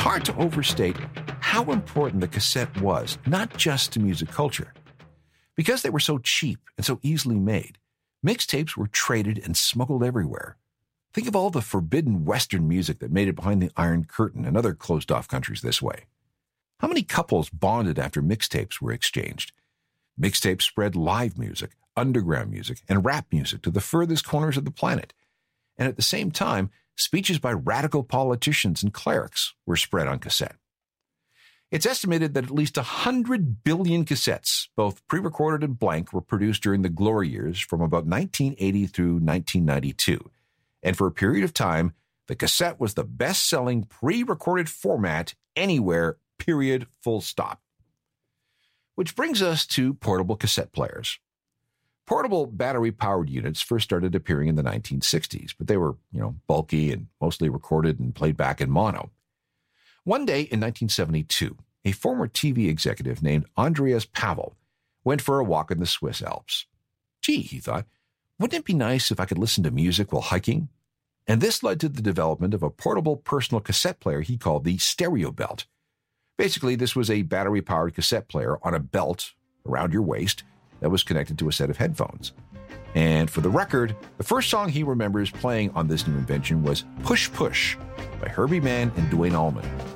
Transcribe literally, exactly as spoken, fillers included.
hard to overstate how important the cassette was, not just to music culture. Because they were so cheap and so easily made, mixtapes were traded and smuggled everywhere. Think of all the forbidden Western music that made it behind the Iron Curtain and other closed-off countries this way. How many couples bonded after mixtapes were exchanged? Mixtapes spread live music, underground music, and rap music to the furthest corners of the planet. And at the same time, speeches by radical politicians and clerics were spread on cassette. It's estimated that at least one hundred billion cassettes, both pre-recorded and blank, were produced during the glory years from about nineteen eighty through nineteen ninety-two. And for a period of time, the cassette was the best-selling pre-recorded format anywhere, period, full stop. Which brings us to portable cassette players. Portable battery-powered units first started appearing in the nineteen sixties, but they were, you know, bulky and mostly recorded and played back in mono. One day in nineteen seventy-two, a former T V executive named Andreas Pavel went for a walk in the Swiss Alps. Gee, he thought, wouldn't it be nice if I could listen to music while hiking? And this led to the development of a portable personal cassette player he called the Stereo Belt. Basically, this was a battery-powered cassette player on a belt around your waist that was connected to a set of headphones. And for the record, the first song he remembers playing on this new invention was Push Push by Herbie Mann and Duane Allman.